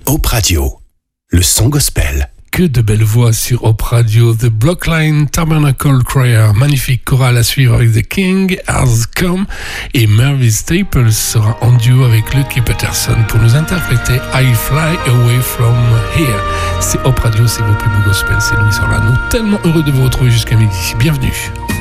Hop Radio, le son gospel. Que de belles voix sur Hop Radio. The Blockline Tabernacle Choir, magnifique chorale à suivre avec The King Has Come, et Mervis Staples sera en duo avec Lucky Peterson pour nous interpréter I Fly Away From Here. C'est Hop Radio, c'est vos plus beaux gospels, c'est Louis Orlando, tellement heureux de vous retrouver jusqu'à midi. Bienvenue.